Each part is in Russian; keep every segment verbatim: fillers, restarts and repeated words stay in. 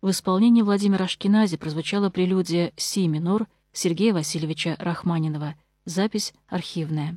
В исполнении Владимира Ашкенази прозвучала прелюдия «Си минор» Сергея Васильевича Рахманинова. Запись архивная.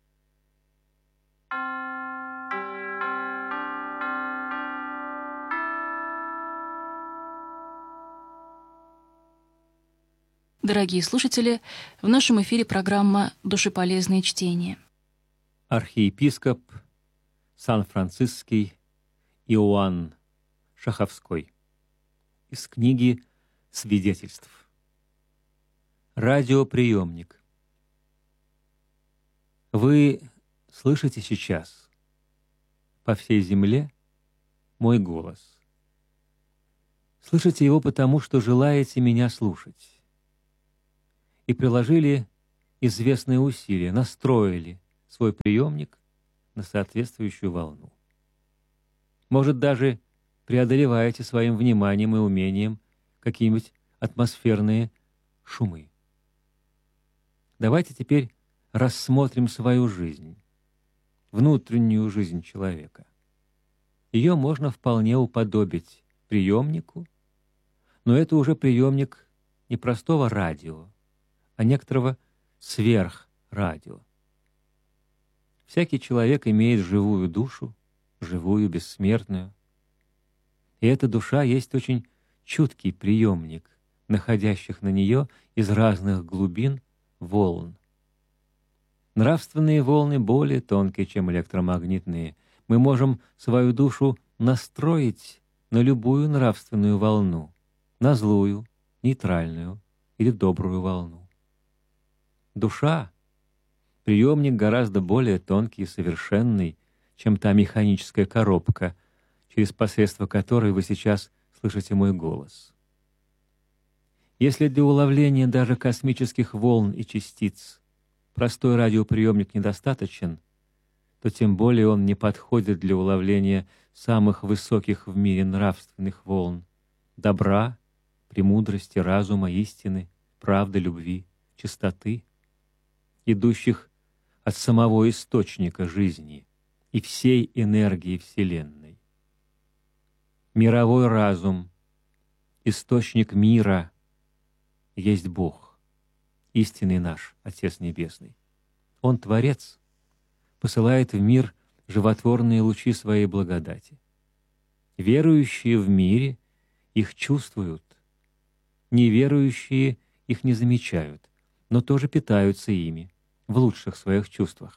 Дорогие слушатели, в нашем эфире программа «Душеполезные чтения». Архиепископ Сан-Франциский Иоанн Шаховской. Из книги «Свидетельств». Радиоприемник. Вы слышите сейчас по всей земле мой голос. Слышите его потому, что желаете меня слушать. И приложили известные усилия, настроили свой приемник на соответствующую волну. Может, даже преодолеваете своим вниманием и умением какие-нибудь атмосферные шумы. Давайте теперь рассмотрим свою жизнь, внутреннюю жизнь человека. Ее можно вполне уподобить приемнику, но это уже приемник не простого радио, а некоторого сверхрадио. Всякий человек имеет живую душу, живую, бессмертную. И эта душа есть очень чуткий приемник, находящих на нее из разных глубин волн. Нравственные волны более тонкие, чем электромагнитные. Мы можем свою душу настроить на любую нравственную волну, на злую, нейтральную или добрую волну. Душа — приемник гораздо более тонкий и совершенный, чем та механическая коробка, через посредство которой вы сейчас слышите мой голос. Если для уловления даже космических волн и частиц простой радиоприемник недостаточен, то тем более он не подходит для уловления самых высоких в мире нравственных волн — добра, премудрости, разума, истины, правды, любви, чистоты, идущих от самого источника жизни и всей энергии Вселенной. Мировой разум, источник мира, есть Бог, истинный наш Отец Небесный. Он Творец, посылает в мир животворные лучи своей благодати. Верующие в мире их чувствуют, неверующие их не замечают, но тоже питаются ими в лучших своих чувствах.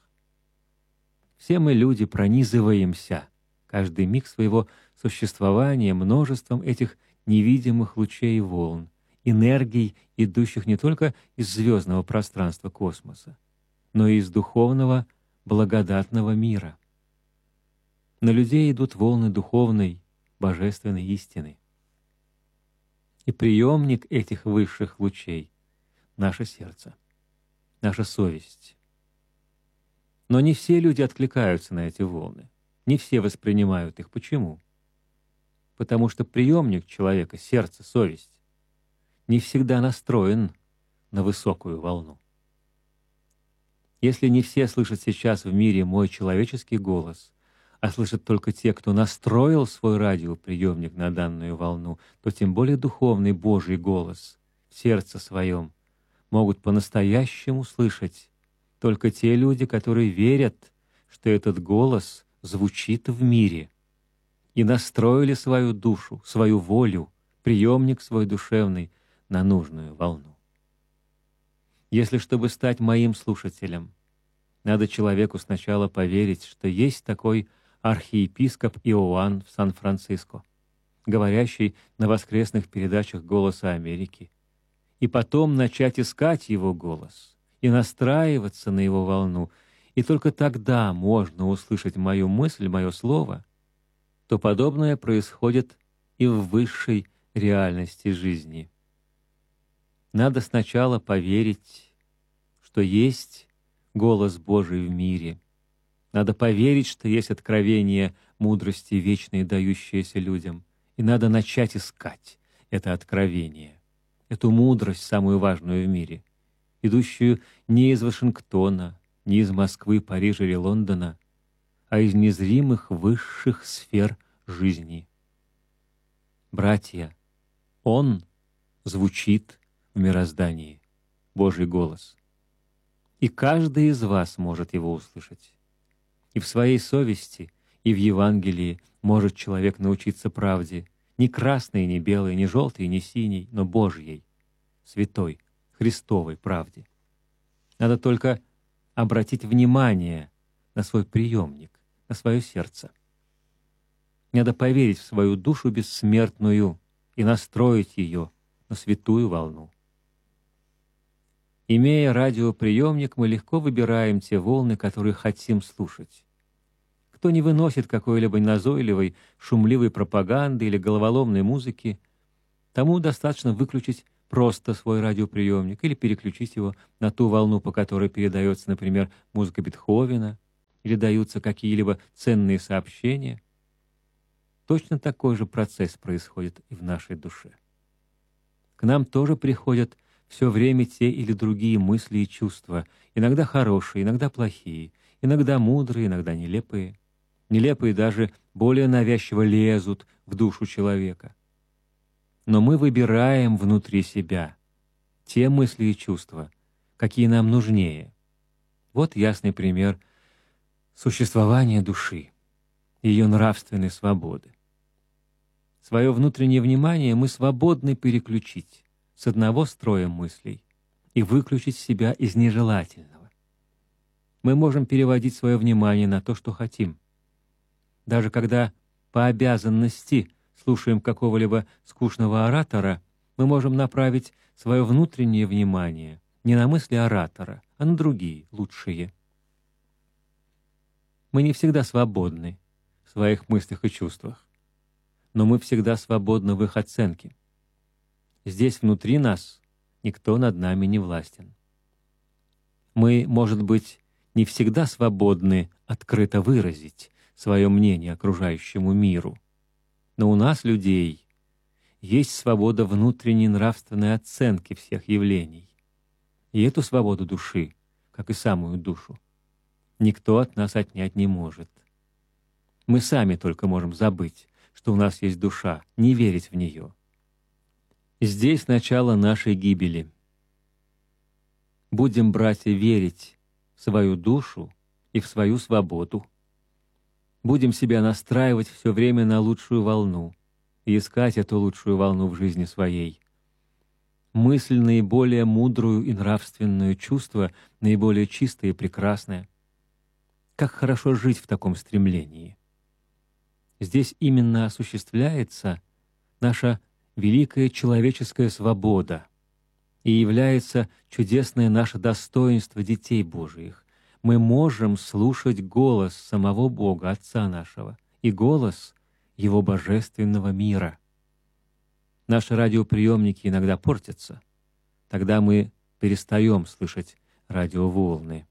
Все мы, люди, пронизываемся каждый миг своего существования множеством этих невидимых лучей и волн, энергий, идущих не только из звездного пространства космоса, но и из духовного благодатного мира. На людей идут волны духовной, божественной истины. И приемник этих высших лучей — наше сердце, наша совесть. Но не все люди откликаются на эти волны, не все воспринимают их. Почему? Потому что приемник человека, сердце, совесть, не всегда настроен на высокую волну. Если не все слышат сейчас в мире мой человеческий голос, а слышат только те, кто настроил свой радиоприемник на данную волну, то тем более духовный Божий голос в сердце своем могут по-настоящему слышать только те люди, которые верят, что этот голос звучит в мире, и настроили свою душу, свою волю, приемник свой душевный на нужную волну. Если, чтобы стать моим слушателем, надо человеку сначала поверить, что есть такой архиепископ Иоанн в Сан-Франциско, говорящий на воскресных передачах «Голоса Америки», и потом начать искать его голос и настраиваться на его волну, и только тогда можно услышать мою мысль, мое слово, то подобное происходит и в высшей реальности жизни. Надо сначала поверить, что есть голос Божий в мире. Надо поверить, что есть откровение мудрости вечной, дающееся людям. И надо начать искать это откровение, эту мудрость, самую важную в мире, идущую не из Вашингтона, не из Москвы, Парижа или Лондона, а из незримых высших сфер жизни. Братья, Он звучит в мироздании, Божий голос. И каждый из вас может его услышать. И в своей совести, и в Евангелии может человек научиться правде, не красной, не белой, не желтой, не синей, но Божьей, святой, Христовой правде. Надо только обратить внимание на свой приемник, на свое сердце. Надо поверить в свою душу бессмертную и настроить ее на святую волну. Имея радиоприемник, мы легко выбираем те волны, которые хотим слушать. Кто не выносит какой-либо назойливой, шумливой пропаганды или головоломной музыки, тому достаточно выключить просто свой радиоприемник или переключить его на ту волну, по которой передается, например, музыка Бетховена или даются какие-либо ценные сообщения. Точно такой же процесс происходит и в нашей душе. К нам тоже приходят все время те или другие мысли и чувства, иногда хорошие, иногда плохие, иногда мудрые, иногда нелепые. Нелепые даже более навязчиво лезут в душу человека. Но мы выбираем внутри себя те мысли и чувства, какие нам нужнее. Вот ясный пример существования души, ее нравственной свободы. Свое внутреннее внимание мы свободны переключить с одного строя мыслей и выключить себя из нежелательного. Мы можем переводить свое внимание на то, что хотим. Даже когда по обязанности слушаем какого-либо скучного оратора, мы можем направить свое внутреннее внимание не на мысли оратора, а на другие, лучшие. Мы не всегда свободны в своих мыслях и чувствах, но мы всегда свободны в их оценке. Здесь внутри нас никто над нами не властен. Мы, может быть, не всегда свободны открыто выразить свое мнение окружающему миру, но у нас, людей, есть свобода внутренней нравственной оценки всех явлений. И эту свободу души, как и самую душу, никто от нас отнять не может. Мы сами только можем забыть, что у нас есть душа, не верить в нее. Здесь начало нашей гибели. Будем, братья, верить в свою душу и в свою свободу. Будем себя настраивать все время на лучшую волну и искать эту лучшую волну в жизни своей. Мысль наиболее мудрую и нравственную, чувство наиболее чистое и прекрасное. Как хорошо жить в таком стремлении. Здесь именно осуществляется наша великая человеческая свобода и является чудесное наше достоинство детей Божиих. Мы можем слушать голос самого Бога, Отца нашего, и голос Его божественного мира. Наши радиоприемники иногда портятся. Тогда мы перестаем слышать радиоволны.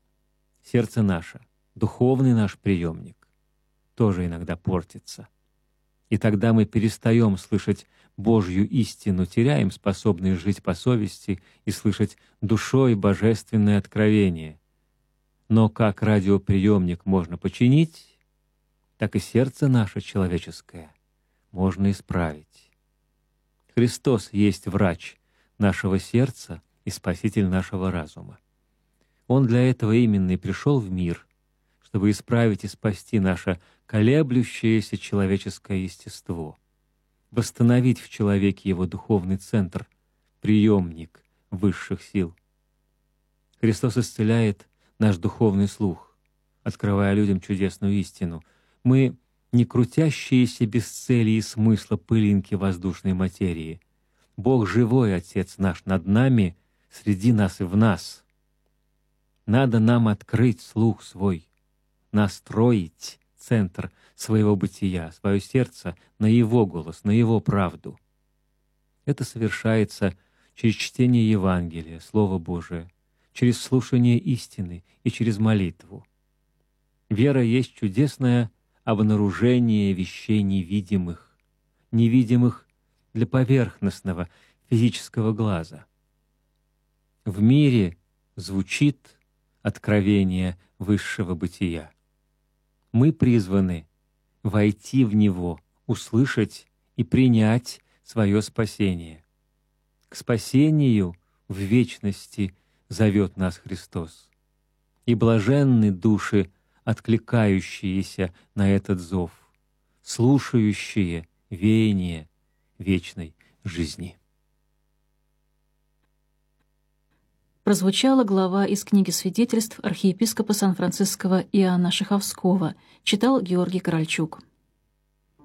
Сердце наше, духовный наш приемник, тоже иногда портится. И тогда мы перестаем слышать Божью истину, теряем способность жить по совести и слышать душой божественное откровение. Но как радиоприемник можно починить, так и сердце наше человеческое можно исправить. Христос есть врач нашего сердца и спаситель нашего разума. Он для этого именно и пришел в мир, чтобы исправить и спасти наше колеблющееся человеческое естество, восстановить в человеке его духовный центр, приемник высших сил. Христос исцеляет наш духовный слух, открывая людям чудесную истину. Мы не крутящиеся без цели и смысла пылинки воздушной материи. Бог живой Отец наш над нами, среди нас и в нас. Надо нам открыть слух свой, настроить центр своего бытия, свое сердце на Его голос, на Его правду. Это совершается через чтение Евангелия, Слова Божия, через слушание истины и через молитву. Вера есть чудесное обнаружение вещей невидимых, невидимых для поверхностного физического глаза. В мире звучит откровение высшего бытия. Мы призваны войти в него, услышать и принять свое спасение. К спасению в вечности зовет нас Христос. И блаженны души, откликающиеся на этот зов, слушающие веяние вечной жизни. Прозвучала глава из книги свидетельств архиепископа Сан-Франциского Иоанна Шаховского. Читал Георгий Корольчук.